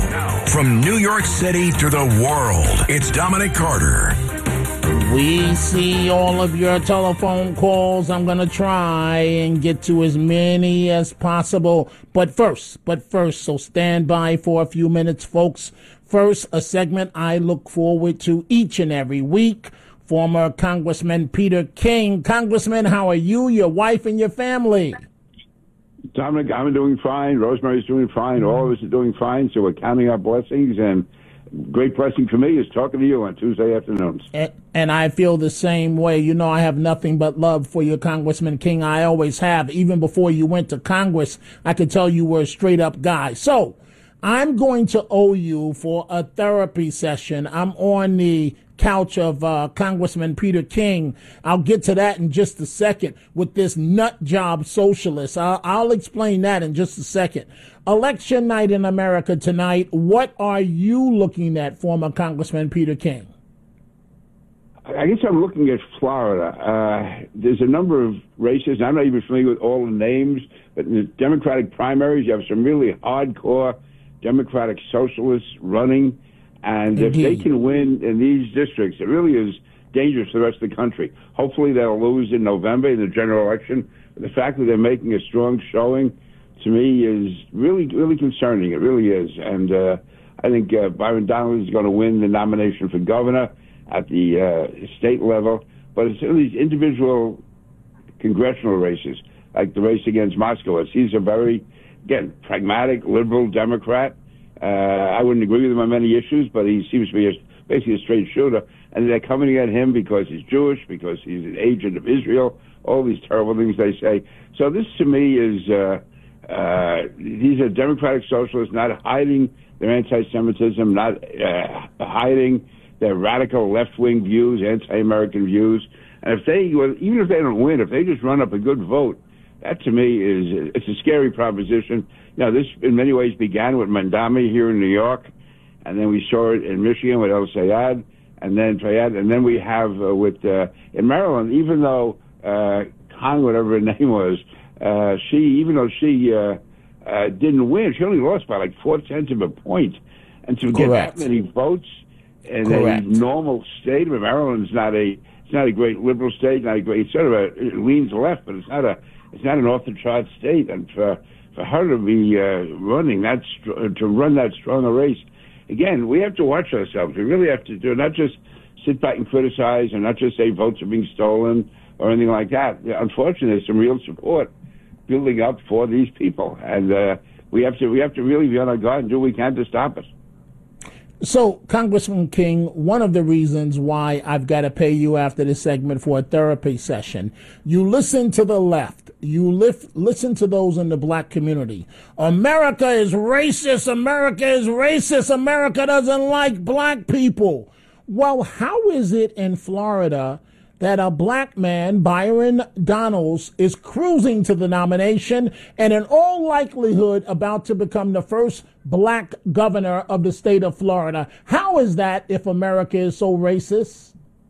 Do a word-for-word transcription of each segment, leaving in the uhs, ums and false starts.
Now, from New York City to the world, it's Dominic Carter. We see all of your telephone calls. I'm going to try and get to as many as possible. But first, but first, so stand by for a few minutes, folks. First, a segment I look forward to each and every week. Former Congressman Peter King. Congressman, how are you, your wife, and your family? Dominic, I'm doing fine. Rosemary's doing fine. All of us are doing fine. So we're counting our blessings, and great blessing for me is talking to you on Tuesday afternoons. And, and I feel the same way. You know, I have nothing but love for you, Congressman King. I always have. Even before you went to Congress, I could tell you were a straight-up guy. So I'm going to owe you for a therapy session. I'm on the couch of uh, Congressman Peter King. I'll get to that in just a second with this nut job socialist. I'll, I'll explain that in just a second. Election night in America tonight. What are you looking at, former Congressman Peter King? I guess I'm looking at Florida. Uh, there's a number of races. I'm not even familiar with all the names, but in the Democratic primaries, you have some really hardcore Democratic socialists running. And Indeed. If they can win in these districts, it really is dangerous for the rest of the country. Hopefully they'll lose in November in the general election. But the fact that they're making a strong showing, to me, is really, really concerning. It really is. And uh, I think uh, Byron Donalds is going to win the nomination for governor at the uh, state level. But it's in these individual congressional races, like the race against Moskowitz. He's a very, again, pragmatic, liberal Democrat. Uh, I wouldn't agree with him on many issues, but he seems to be a, basically a straight shooter. And they're coming at him because he's Jewish, because he's an agent of Israel, all these terrible things they say. So this, to me, is uh, uh, these are Democratic socialists not hiding their anti-Semitism, not uh, hiding their radical left-wing views, anti-American views. And if they, well, even if they don't win, if they just run up a good vote, that to me is it's a scary proposition. You know, this in many ways began with Mandami here in New York, and then we saw it in Michigan with El Sayed, and then Fayed, and then we have uh, with uh, in Maryland. Even though uh, Khan, whatever her name was, uh, she even though she uh, uh, didn't win, she only lost by like four tenths of a point, and to get Correct. that many votes in Correct. a normal state, I mean, Maryland's not a it's not a great liberal state, not a great it's sort of a it leans left, but it's not a it's not an off the chart state, and for for her to be uh, running that to run that strong a race, again, we have to watch ourselves. We really have to do not just sit back and criticize, and not just say votes are being stolen or anything like that. Unfortunately, there's some real support building up for these people, and uh, we have to we have to really be on our guard and do what we can to stop it. So, Congressman King, one of the reasons why I've got to pay you after this segment for a therapy session, you listen to the left. You lift, listen to those in the black community. America is racist. America is racist. America doesn't like black people. Well, how is it in Florida that a black man, Byron Donalds, is cruising to the nomination and in all likelihood about to become the first black governor of the state of Florida? How is that if America is so racist?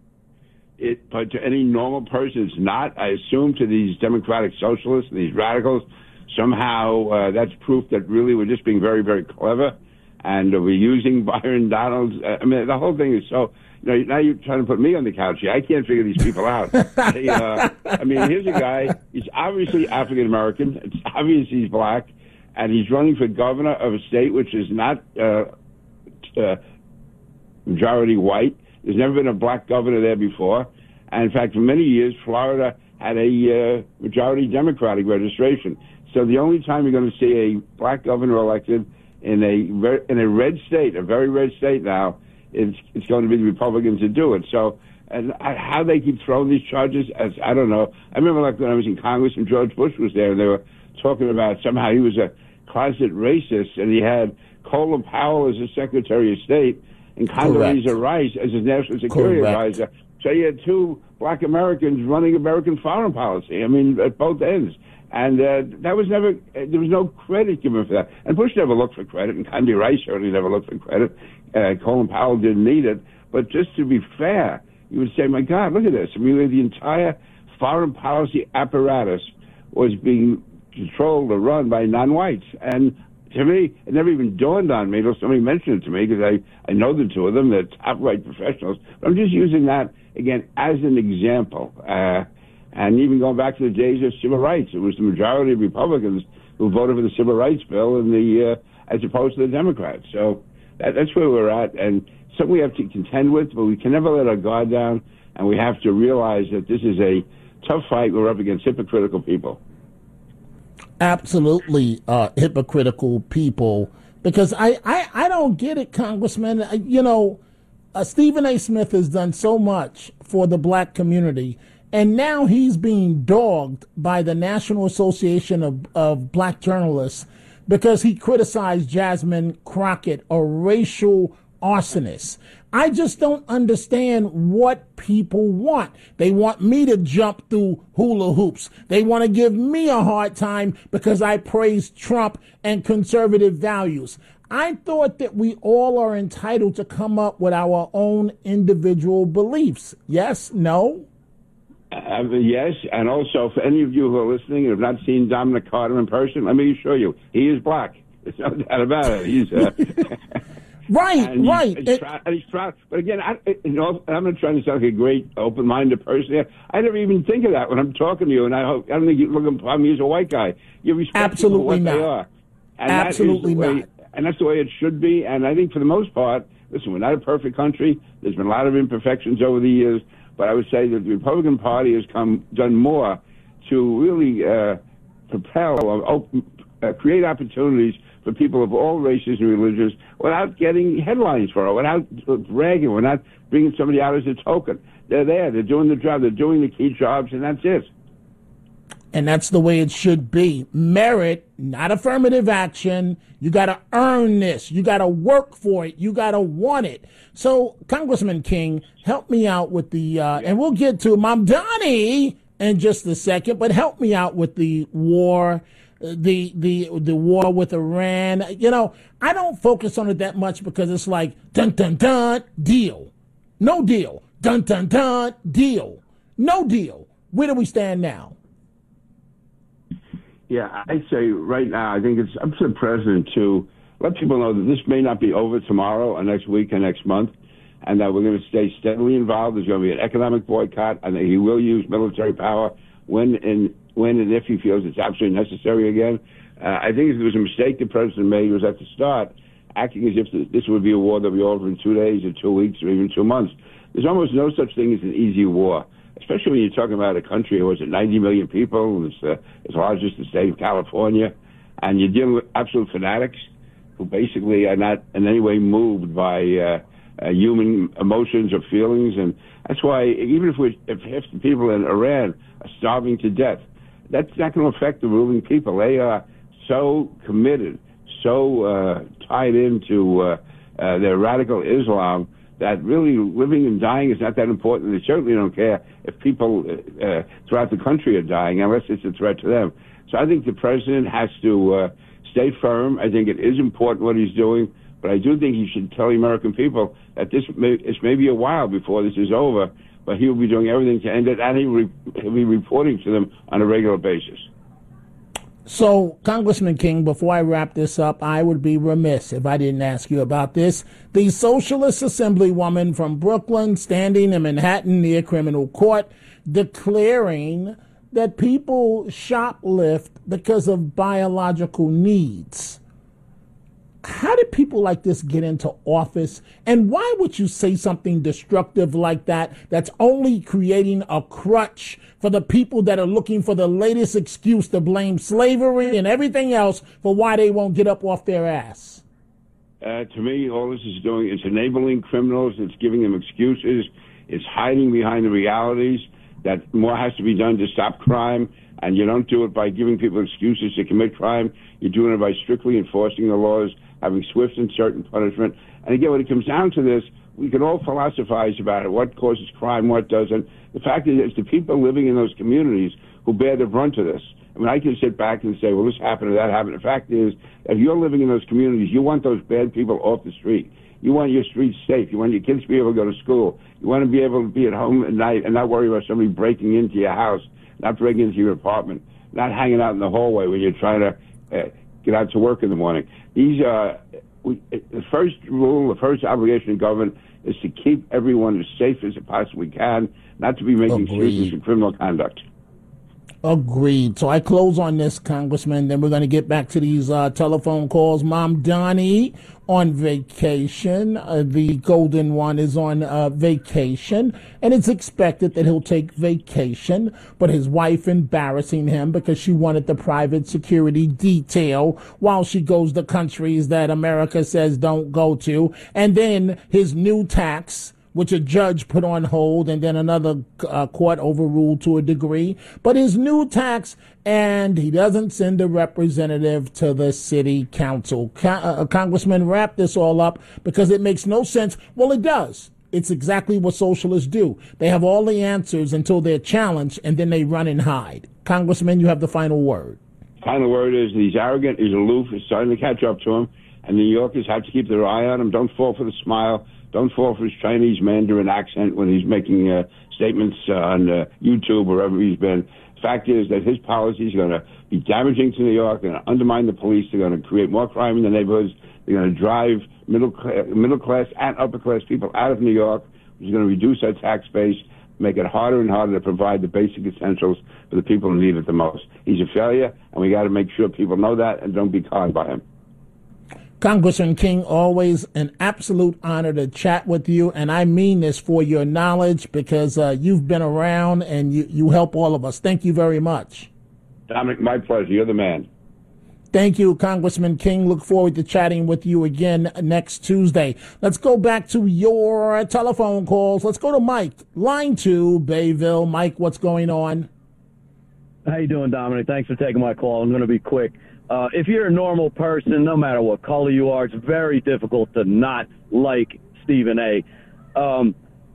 It, but to any normal person, it's not. I assume to these Democratic socialists, these radicals, somehow uh, that's proof that really we're just being very, very clever, and uh, we're using Byron Donalds. Uh, I mean, the whole thing is so. You know, now you're trying to put me on the couch here. I can't figure these people out. they, uh, I mean, here's a guy. He's obviously African American. It's obvious he's black, and he's running for governor of a state which is not uh, uh, majority white. There's never been a black governor there before. And in fact, for many years, Florida had a uh, majority Democratic registration. So the only time you're going to see a black governor elected in a in a red state, a very red state now, it's it's going to be the Republicans that do it. So and how they keep throwing these charges, as I don't know. I remember like when I was in Congress and George Bush was there, and they were talking about somehow he was a closet racist, and he had Colin Powell as his Secretary of State and Condoleezza Rice as his National Security Correct. Advisor. So you had two black Americans running American foreign policy. I mean, at both ends. And uh, that was never, there was no credit given for that. And Bush never looked for credit, and Condi Rice certainly never looked for credit. Uh, Colin Powell didn't need it. But just to be fair, you would say, my God, look at this. I mean, the entire foreign policy apparatus was being controlled or run by non-whites. And to me, it never even dawned on me until somebody mentioned it to me, because I, I know the two of them. They're top-right professionals. But I'm just using that, again, as an example. Uh, and even going back to the days of civil rights, it was the majority of Republicans who voted for the civil rights bill in the, uh, as opposed to the Democrats. So that, that's where we're at. And something we have to contend with, but we can never let our guard down. And we have to realize that this is a tough fight. We're up against hypocritical people. Absolutely uh, hypocritical people, because I, I, I don't get it, Congressman. You know, uh, Stephen A. Smith has done so much for the black community, and now he's being dogged by the National Association of, of Black Journalists because he criticized Jasmine Crockett, a racial arsonist. I just don't understand what people want. They want me to jump through hula hoops. They want to give me a hard time because I praise Trump and conservative values. I thought that we all are entitled to come up with our own individual beliefs. Yes? No? Uh, yes, and also for any of you who are listening and have not seen Dominic Carter in person, let me assure you, he is black. There's no doubt about it. He's... Uh, Right, and right. He's, he's, proud, and he's proud. But again, I, you know, I'm not trying to sound like a great open-minded person here. I never even think of that when I'm talking to you, and I hope I don't think you look upon me as a white guy. You respect Absolutely people for what not. they are. And Absolutely that is the way, not. And that's the way it should be. And I think for the most part, listen, we're not a perfect country. There's been a lot of imperfections over the years, but I would say that the Republican Party has come done more to really uh, propel or open, uh, create opportunities for people of all races and religions without getting headlines for it, without bragging, without bringing somebody out as a token. They're there. They're doing the job. They're doing the key jobs, and that's it. And that's the way it should be. Merit, not affirmative action. You got to earn this. You got to work for it. You got to want it. So, Congressman King, help me out with the, uh, and we'll get to Mamdani in just a second, but help me out with the war the the the war with Iran. You know, I don't focus on it that much because it's like dun dun dun deal, no deal, dun dun dun deal, no deal. Where do we stand now? Yeah, I'd say right now, I think it's up to the president to let people know that this may not be over tomorrow or next week or next month, and that we're going to stay steadily involved. There's going to be an economic boycott, and that he will use military power when and when and if he feels it's absolutely necessary again. Uh, I think it was a mistake the president made. He was at the start acting as if this would be a war that would be over in two days or two weeks or even two months. There's almost no such thing as an easy war, especially when you're talking about a country that was at ninety million people, it's uh, as large as the state of California, and you're dealing with absolute fanatics who basically are not in any way moved by uh, uh, human emotions or feelings. And that's why even if, we, if half the people in Iran are starving to death, that's not going to affect the ruling people. They are so committed, so uh, tied into uh, uh, their radical Islam that really living and dying is not that important. They certainly don't care if people uh, throughout the country are dying, unless it's a threat to them. So I think the president has to uh, stay firm. I think it is important what he's doing, but I do think he should tell the American people that this may, this may be a while before this is over, but he will be doing everything to end it, and he will be reporting to them on a regular basis. So, Congressman King, before I wrap this up, I would be remiss if I didn't ask you about this. The Socialist Assemblywoman from Brooklyn standing in Manhattan near criminal court declaring that people shoplift because of biological needs. How did people like this get into office? And why would you say something destructive like that that's only creating a crutch for the people that are looking for the latest excuse to blame slavery and everything else for why they won't get up off their ass? Uh, to me, all this is doing is enabling criminals. It's giving them excuses. It's hiding behind the realities that more has to be done to stop crime. And you don't do it by giving people excuses to commit crime. You're doing it by strictly enforcing the laws, having swift and certain punishment. And again, when it comes down to this, we can all philosophize about it, what causes crime, what doesn't. The fact is, it's the people living in those communities who bear the brunt of this. I mean, I can sit back and say, well, this happened or that happened. The fact is, if you're living in those communities, you want those bad people off the street. You want your streets safe. You want your kids to be able to go to school. You want to be able to be at home at night and not worry about somebody breaking into your house, not breaking into your apartment, not hanging out in the hallway when you're trying to uh, get out to work in the morning. These uh, we, the first rule, the first obligation of government is to keep everyone as safe as it possibly can, not to be making excuses for criminal conduct. Agreed. So I close on this, Congressman. Then we're going to get back to these uh, telephone calls. Mom Donnie on vacation. Uh, the golden one is on uh, vacation. And it's expected that he'll take vacation. But his wife embarrassing him because she wanted the private security detail while she goes to countries that America says don't go to. And then his new tax, which a judge put on hold and then another uh, court overruled to a degree. But his new tax, and he doesn't send a representative to the city council. Con- uh, Congressman, wrap this all up because it makes no sense. Well, it does. It's exactly what socialists do. They have all the answers until they're challenged, and then they run and hide. Congressman, you have the final word. Final word is he's arrogant, he's aloof, it's starting to catch up to him, and New Yorkers have to keep their eye on him. Don't fall for the smile. Don't fall for his Chinese Mandarin accent when he's making uh, statements uh, on uh, YouTube or wherever he's been. The fact is that his policies are going to be damaging to New York. They're going to undermine the police. They're going to create more crime in the neighborhoods. They're going to drive middle class, middle class and upper class people out of New York, which is going to reduce our tax base, make it harder and harder to provide the basic essentials for the people who need it the most. He's a failure, and we got to make sure people know that and don't be conned by him. Congressman King, always an absolute honor to chat with you, and I mean this for your knowledge because uh, you've been around and you, you help all of us. Thank you very much. Dominic, my pleasure. You're the man. Thank you, Congressman King. Look forward to chatting with you again next Tuesday. Let's go back to your telephone calls. Let's go to Mike, line two, Bayville. Mike, what's going on? How you doing, Dominic? Thanks for taking my call. I'm going to be quick. Uh, if you're a normal person, no matter what color you are, it's very difficult to not like Stephen A. Um,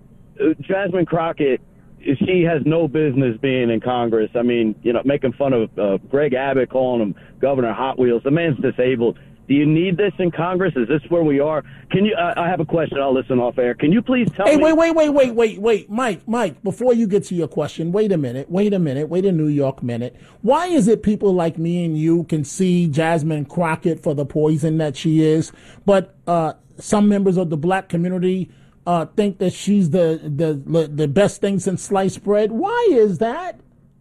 Jasmine Crockett, she has no business being in Congress. I mean, you know, making fun of uh, Greg Abbott, calling him Governor Hot Wheels. The man's disabled. Do you need this in Congress? Is this where we are? Can you? Uh, I have a question. I'll listen off air. Can you please tell hey, me? Hey, wait, wait, wait, wait, wait, wait, Mike, Mike. Before you get to your question, wait a minute, wait a minute, wait a New York minute. Why is it people like me and you can see Jasmine Crockett for the poison that she is, but uh, some members of the black community uh, think that she's the the the best thing since sliced bread? Why is that?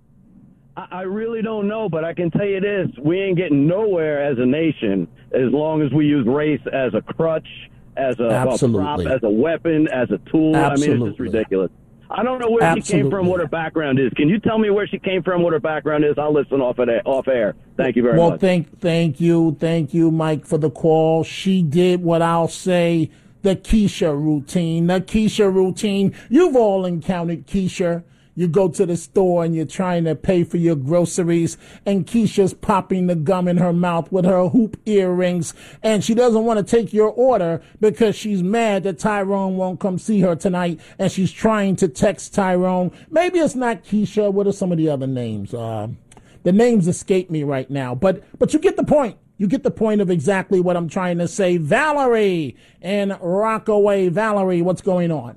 I really don't know, but I can tell you this. We ain't getting nowhere as a nation as long as we use race as a crutch, as a, a prop, as a weapon, as a tool. Absolutely. I mean, it's just ridiculous. I don't know where Absolutely. she came from, what her background is. Can you tell me where she came from, what her background is? I'll listen off, at, off air. Thank you very well, much. Well, thank, thank you. Thank you, Mike, for the call. She did what I'll say, the Keisha routine. The Keisha routine. You've all encountered Keisha. You go to the store and you're trying to pay for your groceries, and Keisha's popping the gum in her mouth with her hoop earrings, and she doesn't want to take your order because she's mad that Tyrone won't come see her tonight, and she's trying to text Tyrone. Maybe it's not Keisha. What are some of the other names? Uh, the names escape me right now, but but you get the point. You get the point of exactly what I'm trying to say. Valerie in Rockaway. Valerie, what's going on?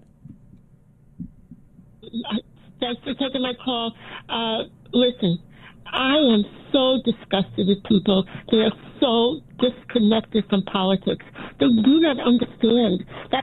Thanks for taking my call. Uh, listen, I am so disgusted with people. They are so disconnected from politics. They do not understand that.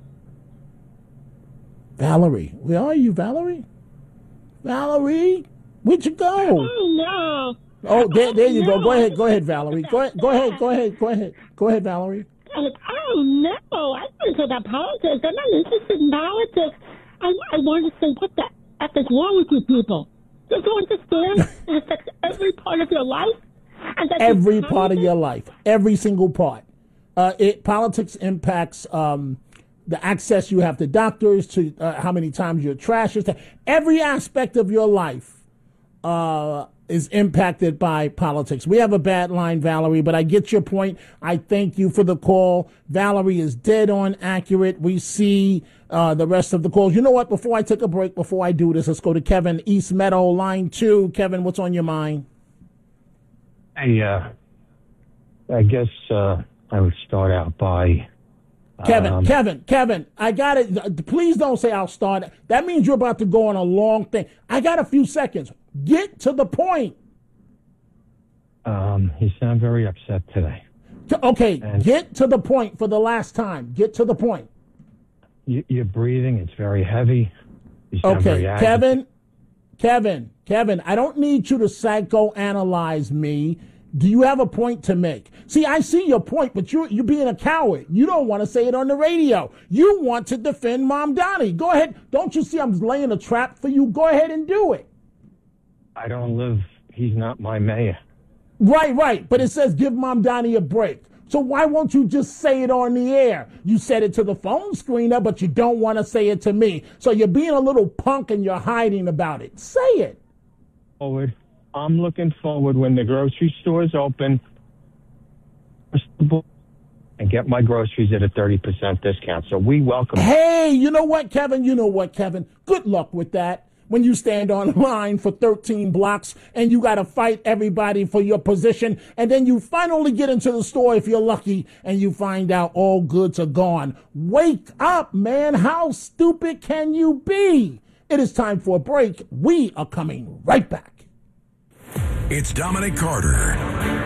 Valerie, where are you, Valerie? Valerie, where'd you go? Oh, no. Oh, there, there you oh, go. No. Go ahead, go ahead, Valerie. Go ahead, go ahead, go ahead, go ahead. Go ahead, Valerie. Oh, no. I don't talk about politics. I'm not interested in politics. I, I want to say, what the F is wrong with you people? Don't you understand? It affects every part of your life. And every part of your life. Every single part. Uh, it Politics impacts um, the access you have to doctors, to uh, how many times your trash is. Every aspect of your life uh, is impacted by politics. We have a bad line, Valerie, but I get your point. I thank you for the call. Valerie is dead on accurate. We see uh, the rest of the calls. You know what? Before I take a break, before I do this, let's go to Kevin, East Meadow, line two. Kevin, what's on your mind? Hey, uh, I guess uh, I would start out by... Kevin, um, Kevin, Kevin, I got it. Please don't say I'll start. That means you're about to go on a long thing. I got a few seconds. Get to the point. Um, you sound very upset today. Okay, And get to the point for the last time. Get to the point. you, you're breathing. It's very heavy. You sound Okay, very agitated. Kevin, Kevin, Kevin, I don't need you to psychoanalyze me. Do you have a point to make? See, I see your point, but you, you're being a coward. You don't want to say it on the radio. You want to defend Mamdani. Go ahead. Don't you see I'm laying a trap for you? Go ahead and do it. I don't live. He's not my mayor. Right, right. But it says give Mamdani a break. So why won't you just say it on the air? You said it to the phone screener, but you don't want to say it to me. So you're being a little punk and you're hiding about it. Say it. Forward. I'm looking forward when the grocery stores open and get my groceries at a thirty percent discount. So we welcome. Hey, you know what, Kevin? You know what, Kevin? Good luck with that. When you stand on line for thirteen blocks and you got to fight everybody for your position, and then you finally get into the store if you're lucky and you find out all goods are gone. Wake up, man. How stupid can you be? It is time for a break. We are coming right back. It's Dominic Carter.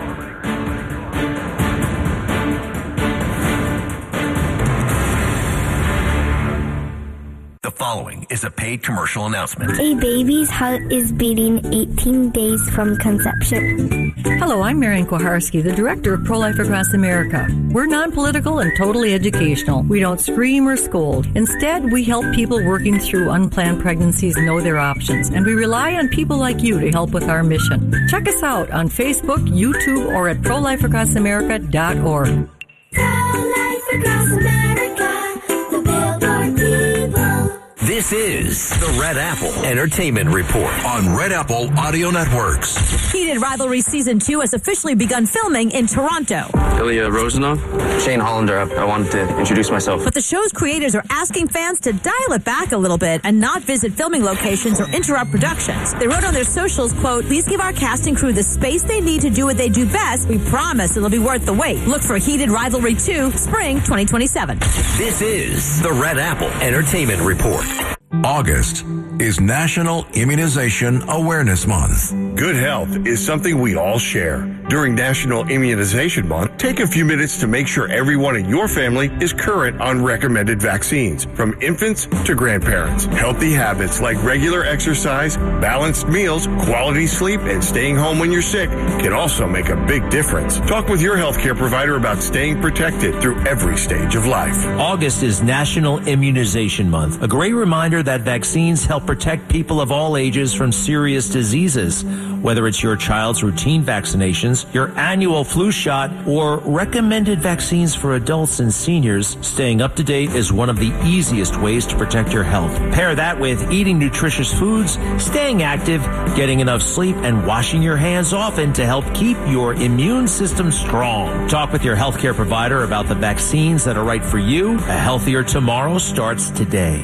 The following is a paid commercial announcement. A baby's heart is beating eighteen days from conception. Hello, I'm Marian Koharski, the director of Pro-Life Across America. We're non-political and totally educational. We don't scream or scold. Instead, we help people working through unplanned pregnancies know their options, and we rely on people like you to help with our mission. Check us out on Facebook, YouTube, or at pro life across america dot org. Pro-Life Across America, the Billboard people. This is the Red Apple Entertainment Report On Red Apple Audio Networks. Heated Rivalry Season two has officially begun filming in Toronto. Ilya Rozanov. Shane Hollander. I wanted to introduce myself. But the show's creators are asking fans to dial it back a little bit and not visit filming locations or interrupt productions. They wrote on their socials, quote, "Please give our cast and crew the space they need to do what they do best. We promise it'll be worth the wait. Look for Heated Rivalry two, Spring twenty twenty-seven. This is the Red Apple Entertainment Report. August is National Immunization Awareness Month. Good health is something we all share. During National Immunization Month, take a few minutes to make sure everyone in your family is current on recommended vaccines, from infants to grandparents. Healthy habits like regular exercise, balanced meals, quality sleep, and staying home when you're sick can also make a big difference. Talk with your healthcare provider about staying protected through every stage of life. August is National Immunization Month, a great reminder that vaccines help protect people of all ages from serious diseases. Whether it's your child's routine vaccinations, your annual flu shot, or recommended vaccines for adults and seniors, staying up to date is one of the easiest ways to protect your health. Pair that with eating nutritious foods, staying active, getting enough sleep, and washing your hands often to help keep your immune system strong. Talk with your healthcare provider about the vaccines that are right for you. A healthier tomorrow starts today.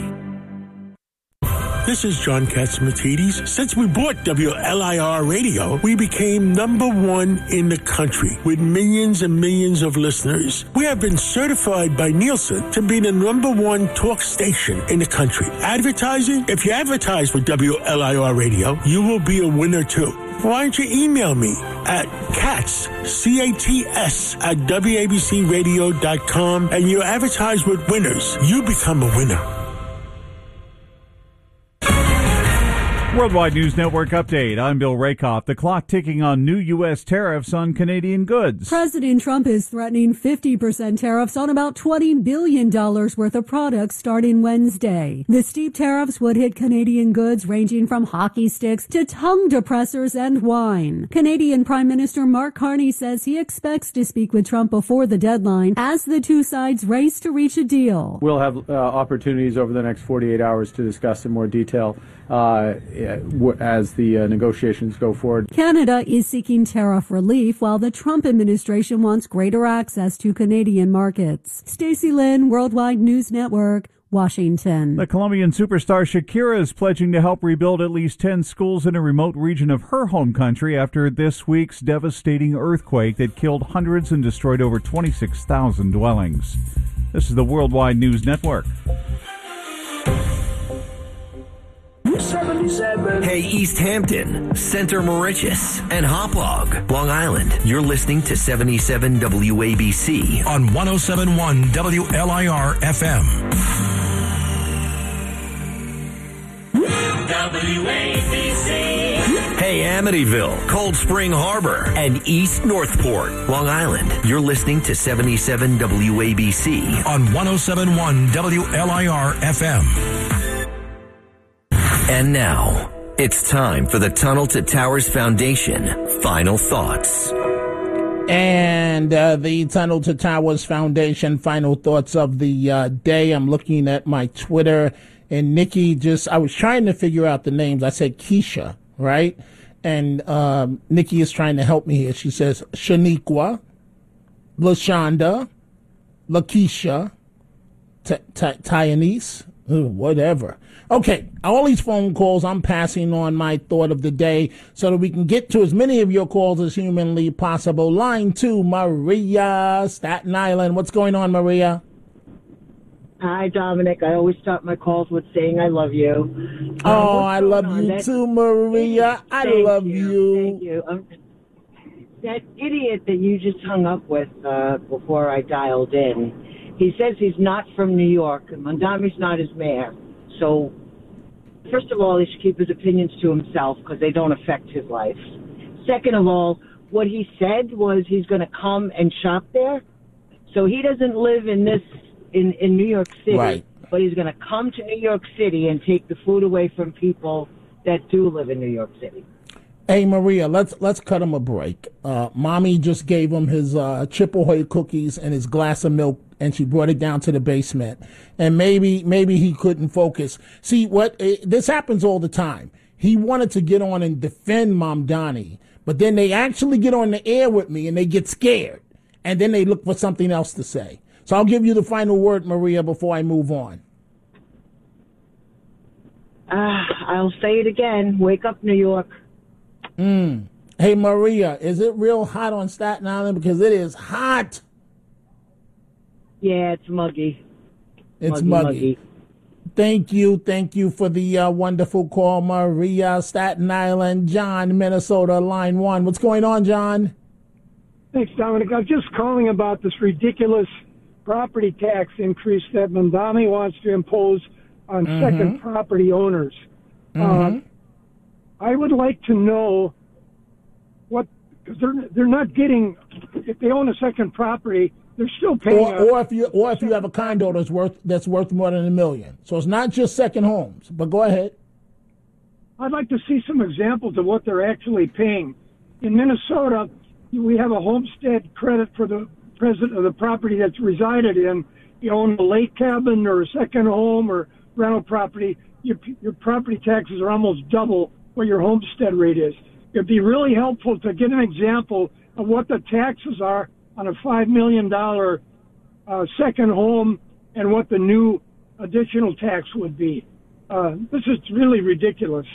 This is John Katsimatidis. Since we bought W L I R Radio, we became number one in the country with millions and millions of listeners. We have been certified by Nielsen to be the number one talk station in the country. Advertising? If you advertise with W L I R Radio, you will be a winner too. Why don't you email me at Katz, C A T S, at W A B C radio dot com, and you advertise with winners. You become a winner. Worldwide News Network update. I'm Bill Rakoff. The clock ticking on new U S tariffs on Canadian goods. President Trump is threatening fifty percent tariffs on about twenty billion dollars worth of products starting Wednesday. The steep tariffs would hit Canadian goods ranging from hockey sticks to tongue depressors and wine. Canadian Prime Minister Mark Carney says he expects to speak with Trump before the deadline as the two sides race to reach a deal. We'll have uh, opportunities over the next forty-eight hours to discuss in more detail uh, as the uh, negotiations go forward. Canada is seeking tariff relief while the Trump administration wants greater access to Canadian markets. Stacey Lynn, Worldwide News Network, Washington. The Colombian superstar Shakira is pledging to help rebuild at least ten schools in a remote region of her home country after this week's devastating earthquake that killed hundreds and destroyed over twenty-six thousand dwellings. This is the Worldwide News Network. seventy-seven. Hey, East Hampton, Center Moriches, and Hauppauge, Long Island. You're listening to seventy-seven W A B C on one oh seven point one W L I R F M. W A B C. Hey, Amityville, Cold Spring Harbor, and East Northport, Long Island. You're listening to seventy-seven W A B C on one oh seven point one W L I R F M. And now, it's time for the Tunnel to Towers Foundation Final Thoughts. And uh, the Tunnel to Towers Foundation Final Thoughts of the uh, day. I'm looking at my Twitter, and Nikki just, I was trying to figure out the names. I said Keisha, right? And um, Nikki is trying to help me here. She says Shaniqua, LaShonda, LaKeisha, Tyanese, whatever. Okay, all these phone calls, I'm passing on my thought of the day so that we can get to as many of your calls as humanly possible. Line two, Maria, Staten Island. What's going on, Maria? Hi, Dominic. I always start my calls with saying I love you. Oh, um, I love you that, too, Maria. I love you. you. Thank you. Um, that idiot that you just hung up with uh, before I dialed in, he says he's not from New York, and Mondami's not his mayor. So, first of all, he should keep his opinions to himself because they don't affect his life. Second of all, what he said was he's going to come and shop there. So he doesn't live in this in, in New York City, right. But he's going to come to New York City and take the food away from people that do live in New York City. Hey, Maria, let's let's cut him a break. Uh, Mommy just gave him his uh, Chip Ahoy cookies and his glass of milk, and she brought it down to the basement. And maybe maybe he couldn't focus. See, what it, this happens all the time. He wanted to get on and defend Mom Donnie, but then they actually get on the air with me and they get scared, and then they look for something else to say. So I'll give you the final word, Maria, before I move on. Uh, I'll say it again. Wake up, New York. Mm. Hey, Maria, is it real hot on Staten Island? Because it is hot. Yeah, it's muggy. It's muggy. muggy. muggy. Thank you. Thank you for the uh, wonderful call, Maria. Staten Island. John, Minnesota, line one. What's going on, John? Thanks, Dominic. I'm just calling about this ridiculous property tax increase that Mondami wants to impose on mm-hmm. second property owners. Mm-hmm. Uh, I would like to know what, because they're they're not getting, if they own a second property, they're still paying. Or, or if you or if you have a condo that's worth that's worth more than a million. So it's not just second homes. But go ahead. I'd like to see some examples of what they're actually paying. In Minnesota, we have a homestead credit for the president of the property that's resided in. You own a lake cabin or a second home or rental property, your your property taxes are almost double what your homestead rate is. It'd be really helpful to get an example of what the taxes are on a five million dollars uh, second home and what the new additional tax would be. Uh, this is really ridiculous.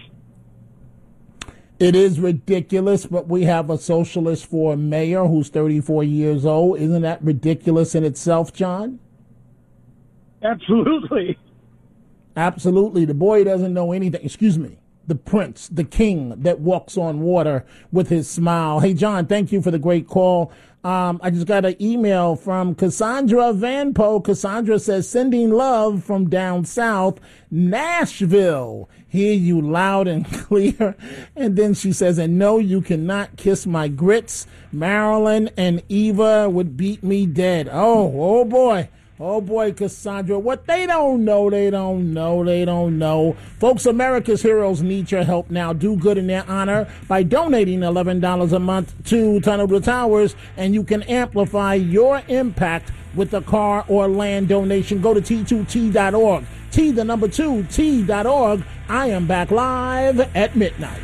It is ridiculous, but we have a socialist for a mayor who's thirty-four years old. Isn't that ridiculous in itself, John? Absolutely. Absolutely. The boy doesn't know anything. Excuse me. The prince, the king that walks on water with his smile. Hey, John, thank you for the great call. Um, I just got an email from Cassandra Van Poe. Cassandra says, sending love from down south, Nashville. Hear you loud and clear. And then she says, and no, you cannot kiss my grits. Marilyn and Eva would beat me dead. Oh, oh boy. Oh, boy, Cassandra. What they don't know, they don't know, they don't know. Folks, America's heroes need your help now. Do good in their honor by donating eleven dollars a month to Tunnel to Towers, and you can amplify your impact with a car or land donation. Go to T two T dot org. T, the number two, T dot org. I am back live at midnight.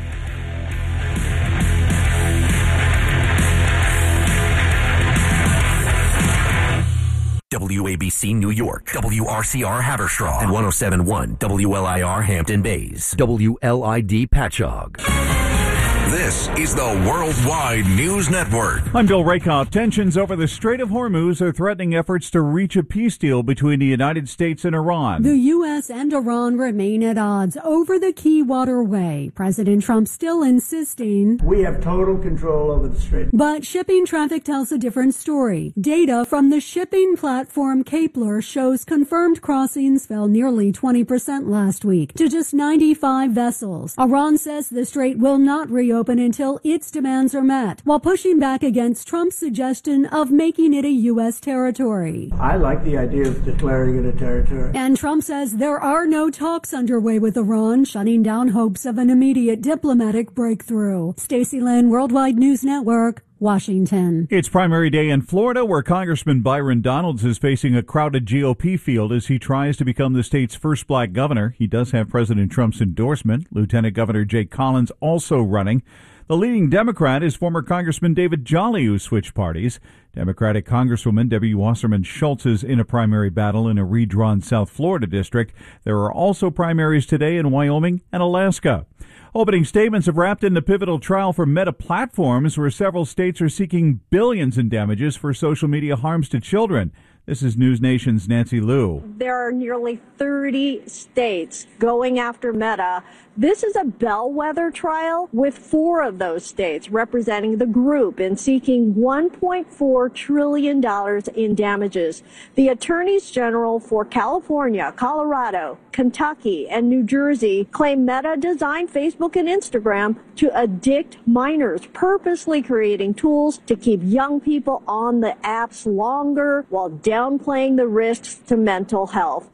W A B C New York, W R C R Haverstraw, and one oh seven point one W L I R Hampton Bays, W L I D Patchogue. This is the Worldwide News Network. I'm Bill Rakoff. Tensions over the Strait of Hormuz are threatening efforts to reach a peace deal between the United States and Iran. The U S and Iran remain at odds over the key waterway. President Trump still insisting we have total control over the strait. But shipping traffic tells a different story. Data from the shipping platform Kapler shows confirmed crossings fell nearly twenty percent last week to just ninety-five vessels. Iran says the strait will not reopen until its demands are met, while pushing back against Trump's suggestion of making it a U S territory. I like the idea of declaring it a territory. And Trump says there are no talks underway with Iran, shutting down hopes of an immediate diplomatic breakthrough. Stacey Lynn, Worldwide News Network, Washington. It's primary day in Florida, where Congressman Byron Donalds is facing a crowded G O P field as he tries to become the state's first black governor. He does have President Trump's endorsement. Lieutenant Governor Jake Collins also running. The leading Democrat is former Congressman David Jolly, who switched parties. Democratic Congresswoman Debbie Wasserman Schultz is in a primary battle in a redrawn South Florida district. There are also primaries today in Wyoming and Alaska. Opening statements have wrapped in the pivotal trial for Meta Platforms, where several states are seeking billions in damages for social media harms to children. This is News Nation's Nancy Liu. There are nearly thirty states going after Meta. This is a bellwether trial with four of those states representing the group in seeking one point four trillion dollars in damages. The attorneys general for California, Colorado, Kentucky, and New Jersey claim Meta designed Facebook and Instagram to addict minors, purposely creating tools to keep young people on the apps longer while downplaying the risks to mental health.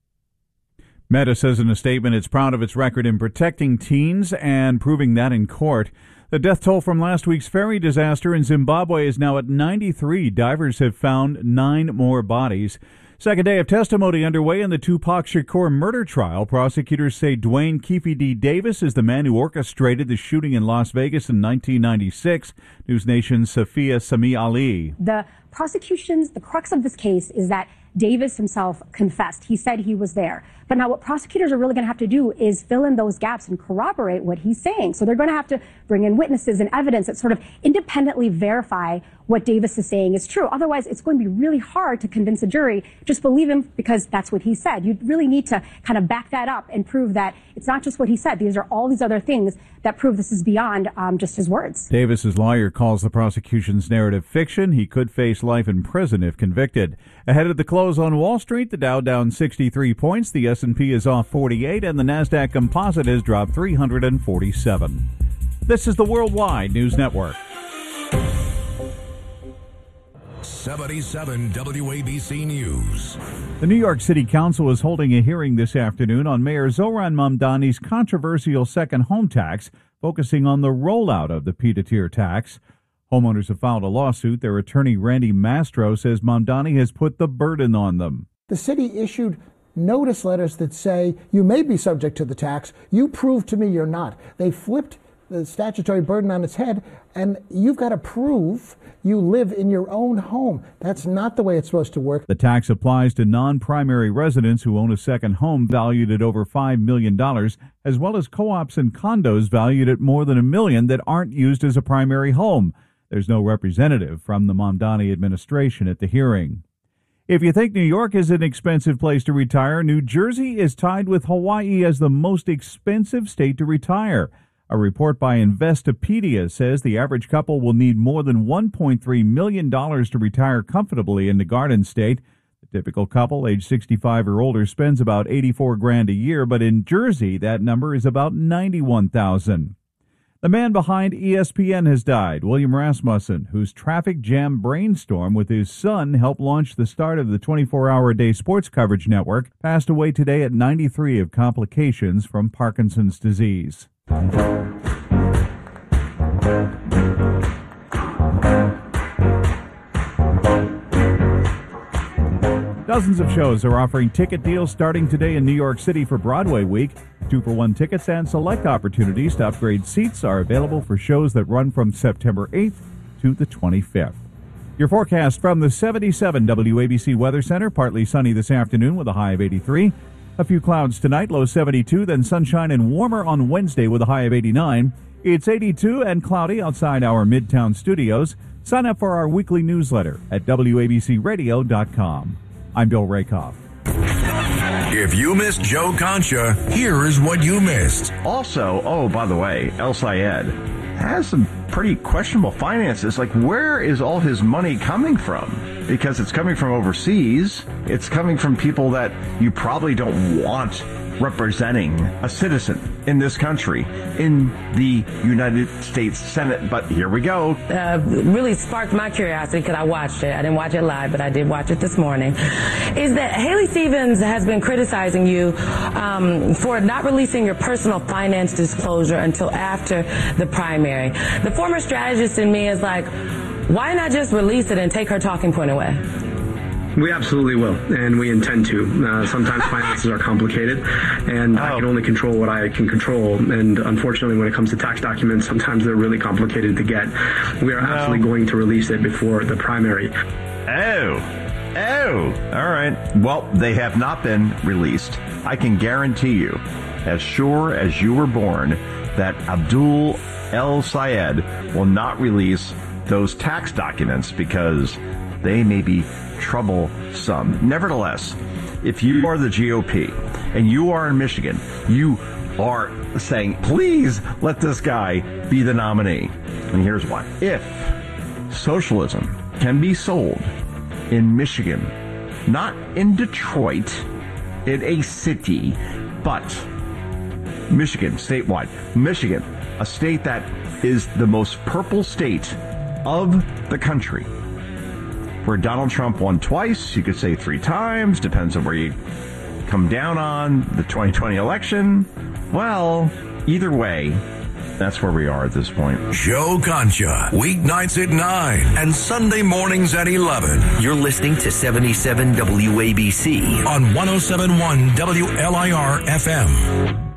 Meta says in a statement it's proud of its record in protecting teens and proving that in court. The death toll from last week's ferry disaster in Zimbabwe is now at ninety-three. Divers have found nine more bodies. Second day of testimony underway in the Tupac Shakur murder trial. Prosecutors say Dwayne Keefe D. Davis is the man who orchestrated the shooting in Las Vegas in nineteen ninety-six. News Nation's Safia Sami Ali. The prosecution's, the crux of this case is that Davis himself confessed. He said he was there. But now what prosecutors are really going to have to do is fill in those gaps and corroborate what he's saying. So they're going to have to bring in witnesses and evidence that sort of independently verify what Davis is saying is true. Otherwise, it's going to be really hard to convince a jury just believe him because that's what he said. You really need to kind of back that up and prove that it's not just what he said. These are all these other things that prove this is beyond um, just his words. Davis's lawyer calls the prosecution's narrative fiction. He could face life in prison if convicted. Ahead of the close on Wall Street, the Dow down sixty-three points, the S and P is off forty-eight, and the Nasdaq Composite has dropped three hundred forty-seven. This is the Worldwide News Network. seventy-seven W A B C News. The New York City Council is holding a hearing this afternoon on Mayor Zohran Mamdani's controversial second home tax, focusing on the rollout of the pied-à-terre tax. Homeowners have filed a lawsuit. Their attorney, Randy Mastro, says Mamdani has put the burden on them. The city issued notice letters that say you may be subject to the tax. You prove to me you're not. They flipped the statutory burden on its head, and you've got to prove you live in your own home. That's not the way it's supposed to work. The tax applies to non-primary residents who own a second home valued at over five million dollars, as well as co-ops and condos valued at more than a million that aren't used as a primary home. There's no representative from the Mamdani administration at the hearing. If you think New York is an expensive place to retire, New Jersey is tied with Hawaii as the most expensive state to retire. A report by Investopedia says the average couple will need more than one point three million dollars to retire comfortably in the Garden State. The typical couple, age sixty-five or older, spends about eighty-four grand a year, but in Jersey, that number is about ninety-one thousand. The man behind E S P N has died. William Rasmussen, whose traffic jam brainstorm with his son helped launch the start of the twenty-four hour a day sports coverage network, passed away today at ninety-three of complications from Parkinson's disease. Dozens of shows are offering ticket deals starting today in New York City for Broadway Week. Two-for-one tickets and select opportunities to upgrade seats are available for shows that run from September eighth to the twenty-fifth. Your forecast from the seventy-seven W A B C Weather Center. Partly sunny this afternoon with a high of eighty-three. A few clouds tonight, low seventy-two, then sunshine and warmer on Wednesday with a high of eighty-nine. It's eighty-two and cloudy outside our Midtown studios. Sign up for our weekly newsletter at W A B C radio dot com. I'm Bill Rakoff. If you missed Joe Concha, here is what you missed. Also, oh, by the way, El Sayed has some pretty questionable finances. Like, where is all his money coming from? Because it's coming from overseas. It's coming from people that you probably don't want representing a citizen in this country, in the United States Senate. But here we go. Uh, really sparked my curiosity because I watched it. I didn't watch it live, but I did watch it this morning. Is that Haley Stevens has been criticizing you um, for not releasing your personal finance disclosure until after the primary. The former strategist in me is like, why not just release it and take her talking point away? We absolutely will, and we intend to. Uh, sometimes finances are complicated, and oh. I can only control what I can control. And unfortunately, when it comes to tax documents, sometimes they're really complicated to get. We are no. absolutely going to release it before the primary. Oh. Oh. All right. Well, they have not been released. I can guarantee you, as sure as you were born, that Abdul El Sayed will not release those tax documents because they may be troublesome. Nevertheless, if you are the G O P and you are in Michigan, you are saying, please let this guy be the nominee. And here's why. If socialism can be sold in Michigan, not in Detroit, in a city, but Michigan, statewide, Michigan, a state that is the most purple state of the country, where Donald Trump won twice, you could say three times, depends on where you come down on the twenty twenty election. Well, either way, that's where we are at this point. Joe Concha, weeknights at nine and Sunday mornings at eleven. You're listening to seventy-seven W A B C on one oh seven point one W L I R F M.